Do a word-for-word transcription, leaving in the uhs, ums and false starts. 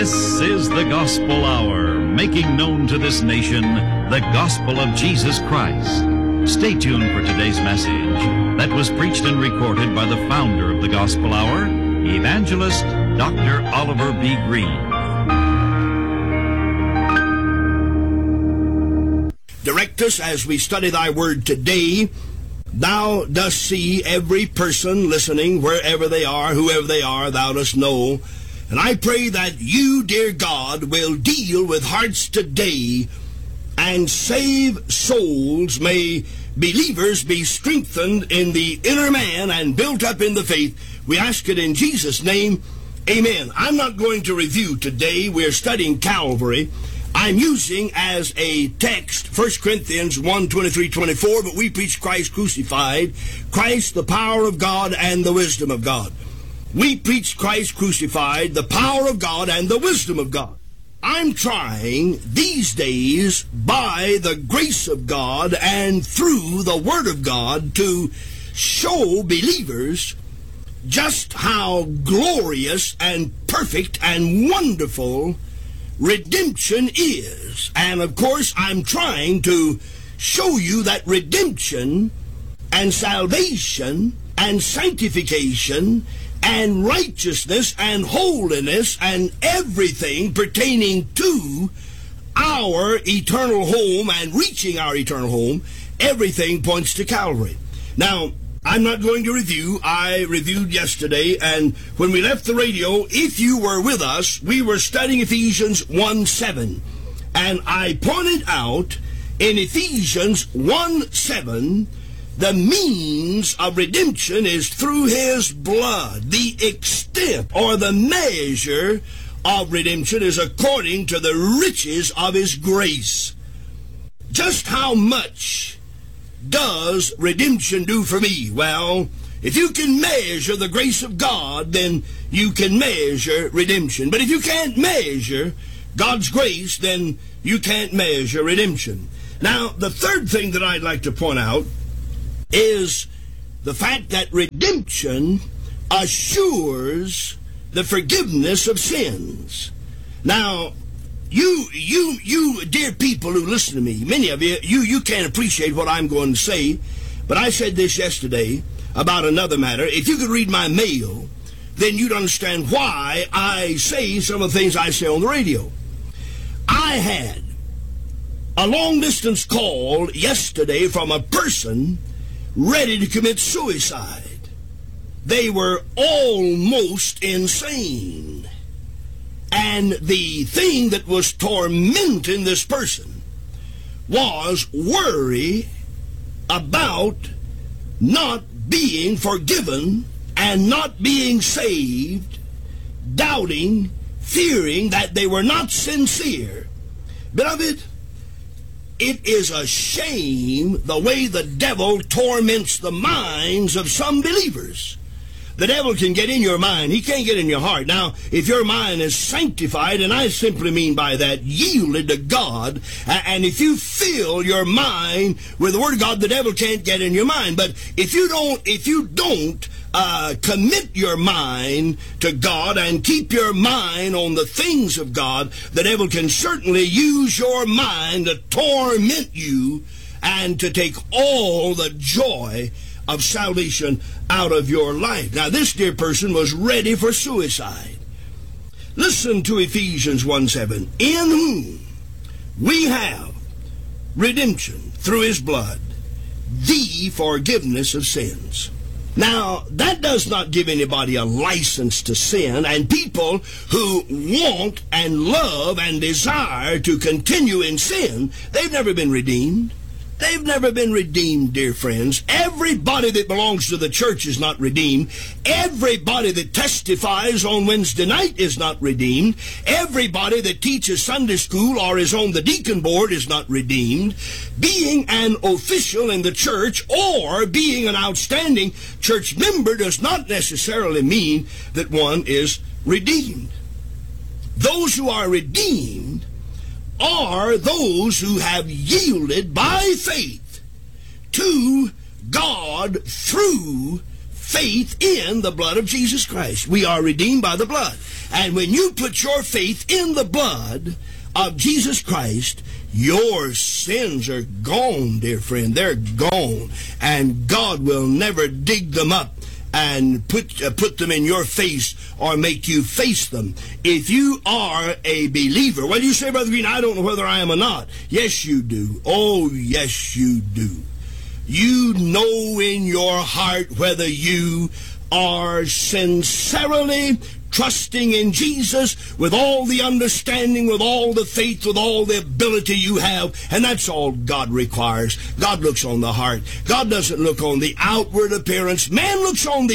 This is the Gospel Hour, making known to this nation the gospel of Jesus Christ. Stay tuned for today's message that was preached and recorded by the founder of the Gospel Hour, Evangelist Doctor Oliver B. Green. Direct us as we study thy word today. Thou dost see every person listening, wherever they are, whoever they are, thou dost know. And I pray that you, dear God, will deal with hearts today and save souls. May believers be strengthened in the inner man and built up in the faith. We ask it in Jesus' name. Amen. I'm not going to review today. We're studying Calvary. I'm using as a text First Corinthians one, twenty-three, twenty-four, but we preach Christ crucified, Christ the power of God and the wisdom of God. We preach Christ crucified, the power of God and the wisdom of God. I'm trying these days by the grace of God and through the Word of God to show believers just how glorious and perfect and wonderful redemption is. And of course, I'm trying to show you that redemption and salvation and sanctification and righteousness and holiness and everything pertaining to our eternal home and reaching our eternal home, everything points to Calvary. Now, I'm not going to review. I reviewed yesterday, and when we left the radio, if you were with us, we were studying Ephesians one seven. And I pointed out in Ephesians one seven, the means of redemption is through His blood. The extent or the measure of redemption is according to the riches of His grace. Just how much does redemption do for me? Well, if you can measure the grace of God, then you can measure redemption. But if you can't measure God's grace, then you can't measure redemption. Now, the third thing that I'd like to point out is the fact that redemption assures the forgiveness of sins. Now, You, you, you, dear people who listen to me, many of you, you, you can't appreciate what I'm going to say, but I said this yesterday about another matter. If you could read my mail, then you'd understand why I say some of the things I say on the radio. I had a long-distance call yesterday from a person ready to commit suicide. They were almost insane. And the thing that was tormenting this person was worry about not being forgiven and not being saved, doubting, fearing that they were not sincere. Beloved, it is a shame the way the devil torments the minds of some believers. The devil can get in your mind. He can't get in your heart. Now, if your mind is sanctified, and I simply mean by that, yielded to God, and if you fill your mind with the Word of God, the devil can't get in your mind. But if you don't, if you don't uh, commit your mind to God and keep your mind on the things of God, the devil can certainly use your mind to torment you and to take all the joy of salvation out of your life. Now, this dear person was ready for suicide. Listen to Ephesians one seven. In whom we have redemption through His blood, the forgiveness of sins. Now, that does not give anybody a license to sin, and people who want and love and desire to continue in sin, they've never been redeemed. They've never been redeemed, dear friends. Everybody that belongs to the church is not redeemed. Everybody that testifies on Wednesday night is not redeemed. Everybody that teaches Sunday school or is on the deacon board is not redeemed. Being an official in the church or being an outstanding church member does not necessarily mean that one is redeemed. Those who are redeemed are those who have yielded by faith to God through faith in the blood of Jesus Christ. We are redeemed by the blood. And when you put your faith in the blood of Jesus Christ, your sins are gone, dear friend. They're gone. And God will never dig them up and put uh, put them in your face or make you face them. If you are a believer, well, you say, Brother Green, I don't know whether I am or not. Yes, you do. Oh, yes, you do. You know in your heart whether you are sincerely trusting in Jesus with all the understanding, with all the faith, with all the ability you have. And that's all God requires. God looks on the heart. God doesn't look on the outward appearance. Man looks on the